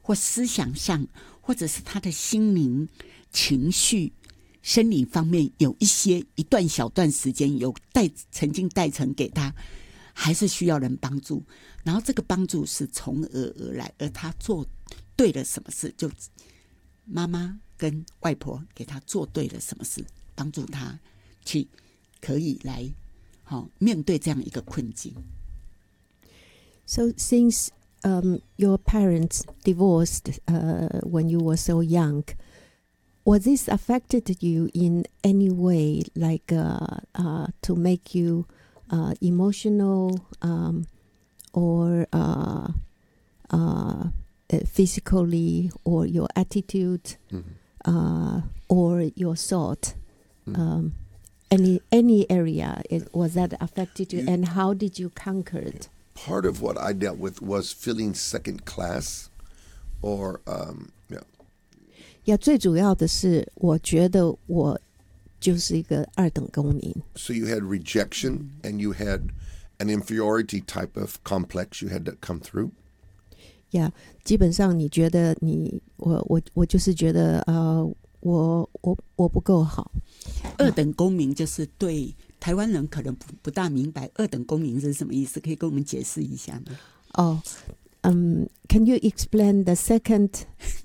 或思想上，或者是他的心灵、情绪、生理方面有一段小段时间曾经代成给他，还是需要人帮助。然后这个帮助是从而而来，而他做对了什么事，就妈妈跟外婆给他做对了什么事，帮助他去可以来面对这样一个困境。 So since your parents divorced when you were so young, was this affected you in any way, like to make you emotional or physically, or your attitude, or your thought? Any area, was that affected you, and how did you conquer it? Part of what I dealt with was feeling second class, or 最主要的是，我觉得我就是一个二等公民。 So you had rejection, and you had an inferiority type of complex you had to come through. 基本上你觉得我就是觉得我不够好。 二等公民就是对台湾人可能不大明白二等公民是什么意思，可以跟我们解释一下吗 ？Can you explain the second?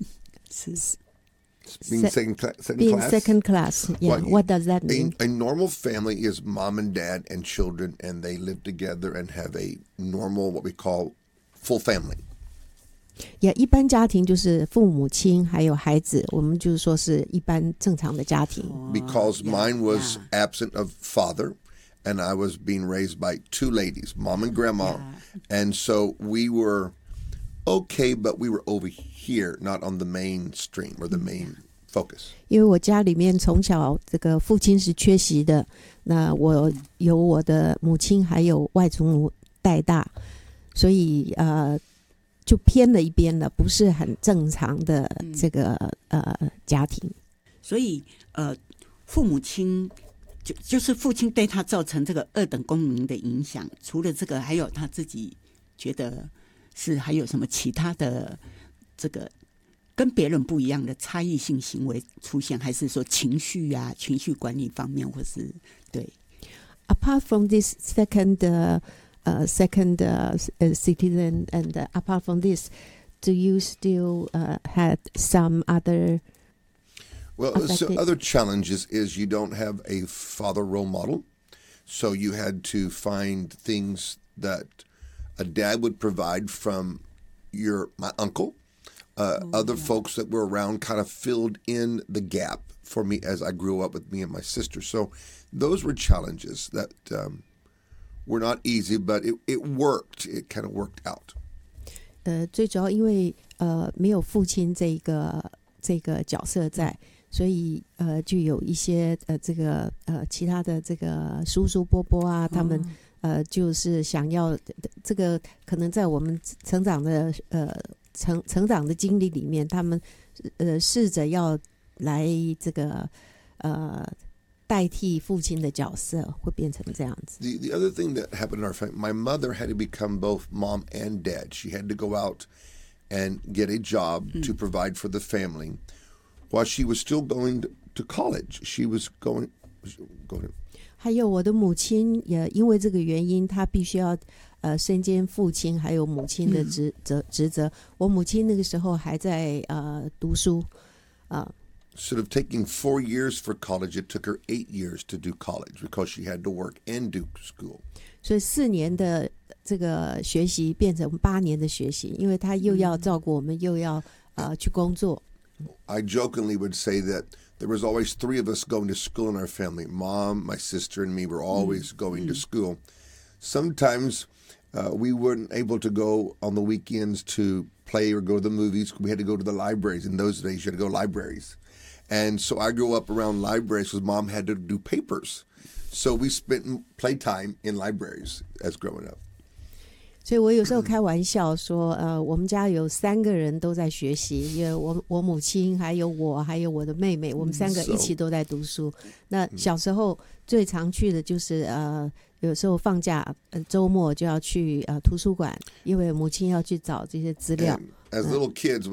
Being second class? Being second class, yeah. What does that mean? A normal family is mom and dad and children, and they live together and have a normal, what we call, full family. 一般家庭就是父母亲还有孩子，我们就是说是一般正常的家庭。 Because mine was absent of father, and I was being raised by two ladies, mom and grandma, and so we were okay, but we were over here, not on the mainstream or the main focus. 因为我家里面从小这个父亲是缺席的，那我由我的母亲还有外祖母带大，所以就偏了一边了，不是很正常的这个家庭。 所以父母亲就是父亲对他造成这个二等公民的影响，除了这个，还有他自己觉得是还有什么其他的这个跟别人不一样的差异性行为出现，还是说情绪情绪管理方面，或是对 ？Apart from this second citizen, and apart from this, do you still had some other? Well, so other challenges is you don't have a father role model, so you had to find things that a dad would provide from my uncle. Other folks that were around kind of filled in the gap for me as I grew up with me and my sister. So those were challenges that were not easy, but it worked. It kind of worked out. 最主要因为没有父亲这个角色在，所以就有一些这个其他的这个叔叔伯伯啊，他们就是想要这个，可能在我们成长的经历里面，他们试着要来这个代替父亲的角色，会变成这样子。 The other thing that happened in our family, my mother had to become both mom and dad. She had to go out and get a job to provide for the family while she was still going to college. She was going. 还有我的母亲也因为这个原因，她必须要身兼父亲还有母亲的职责。我母亲那个时候还在读书 Instead of taking 4 years for college, it took her 8 years to do college because she had to work and do school. 所以4年的这个学习变成8年的学习，因为她又要照顾我们，又要去工作。 I jokingly would say that there was always 3 of us going to school in our family. Mom, my sister, and me were always going to school. Sometimes we weren't able to go on the weekends to play or go to the movies. We had to go to the libraries. In those days, you had to go to libraries. And so I grew up around libraries because Mom had to do papers. So we spent playtime in libraries as growing up. 所以我有时候开玩笑说，我们家有3个人都在学习，因为我母亲还有我还有我的妹妹，我们3个一起都在读书。那小时候最常去的就是有时候放假周末就要去图书馆，因为母亲要去找这些资料。 As little kids,